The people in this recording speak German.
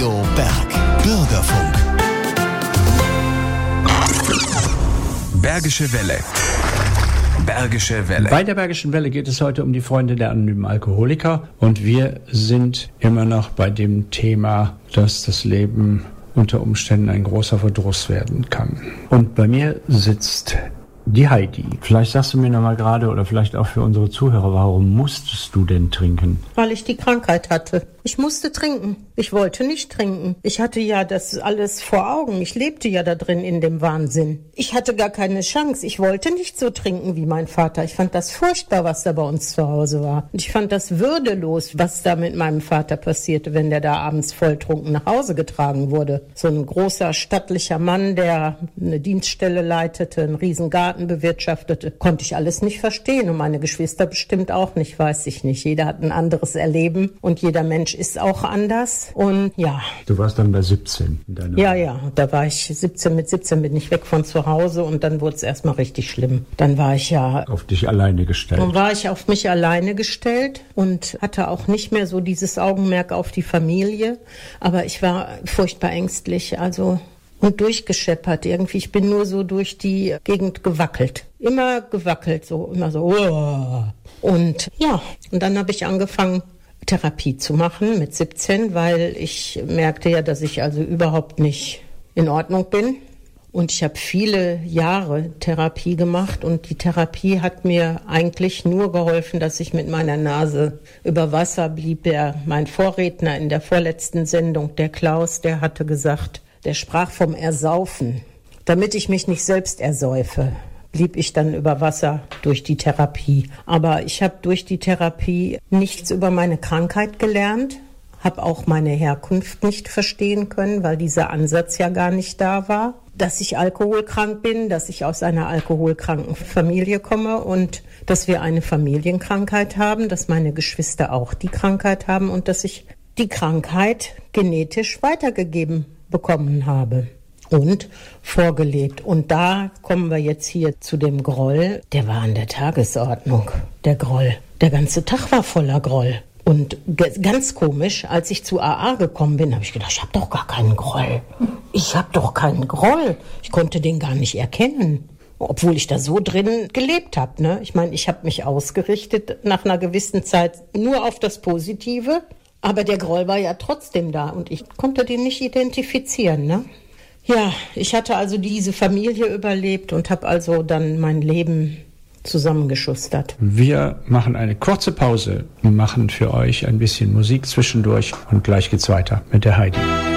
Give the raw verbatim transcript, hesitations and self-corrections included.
Radio Berg. Bürgerfunk. Bergische Welle. Bergische Welle. Bei der Bergischen Welle geht es heute um die Freunde der anonymen Alkoholiker. Und wir sind immer noch bei dem Thema, dass das Leben unter Umständen ein großer Verdruss werden kann. Und bei mir sitzt die Heidi. Vielleicht sagst du mir noch mal gerade oder vielleicht auch für unsere Zuhörer, warum musstest du denn trinken? Weil ich die Krankheit hatte. Ich musste trinken. Ich wollte nicht trinken. Ich hatte ja das alles vor Augen. Ich lebte ja da drin in dem Wahnsinn. Ich hatte gar keine Chance. Ich wollte nicht so trinken wie mein Vater. Ich fand das furchtbar, was da bei uns zu Hause war. Und ich fand das würdelos, was da mit meinem Vater passierte, wenn der da abends volltrunken nach Hause getragen wurde. So ein großer, stattlicher Mann, der eine Dienststelle leitete, einen riesen Garten bewirtschaftete. Konnte ich alles nicht verstehen. Und meine Geschwister bestimmt auch nicht, weiß ich nicht. Jeder hat ein anderes Erleben und jeder Mensch ist auch anders. Und ja. Du warst dann bei siebzehn. In deiner ja, ja. Da war ich siebzehn. Mit siebzehn bin ich weg von zu Hause und dann wurde es erstmal richtig schlimm. Dann war ich ja... Auf dich alleine gestellt. Dann war ich auf mich alleine gestellt und hatte auch nicht mehr so dieses Augenmerk auf die Familie. Aber ich war furchtbar ängstlich, also... Und durchgescheppert irgendwie. Ich bin nur so durch die Gegend gewackelt. Immer gewackelt, so, immer so. Und ja, und dann habe ich angefangen, Therapie zu machen mit siebzehn, weil ich merkte ja, dass ich also überhaupt nicht in Ordnung bin. Und ich habe viele Jahre Therapie gemacht und die Therapie hat mir eigentlich nur geholfen, dass ich mit meiner Nase über Wasser blieb. Der, mein Vorredner in der vorletzten Sendung, der Klaus, der hatte gesagt, der sprach vom Ersaufen. Damit ich mich nicht selbst ersäufe, blieb ich dann über Wasser durch die Therapie. Aber ich habe durch die Therapie nichts über meine Krankheit gelernt, habe auch meine Herkunft nicht verstehen können, weil dieser Ansatz ja gar nicht da war. Dass ich alkoholkrank bin, dass ich aus einer alkoholkranken Familie komme und dass wir eine Familienkrankheit haben, dass meine Geschwister auch die Krankheit haben und dass ich die Krankheit genetisch weitergegeben bekommen habe und vorgelebt. Und da kommen wir jetzt hier zu dem Groll. Der war an der Tagesordnung, der Groll. Der ganze Tag war voller Groll. Und ge- ganz komisch, als ich zu A A gekommen bin, habe ich gedacht, ich habe doch gar keinen Groll. Ich habe doch keinen Groll. Ich konnte den gar nicht erkennen. Obwohl ich da so drin gelebt habe. Ne? Ich meine, ich habe mich ausgerichtet nach einer gewissen Zeit nur auf das Positive. Aber der Groll war ja trotzdem da und ich konnte den nicht identifizieren, ne? Ja, ich hatte also diese Familie überlebt und habe also dann mein Leben zusammengeschustert. Wir machen eine kurze Pause und machen für euch ein bisschen Musik zwischendurch und gleich geht's weiter mit der Heidi.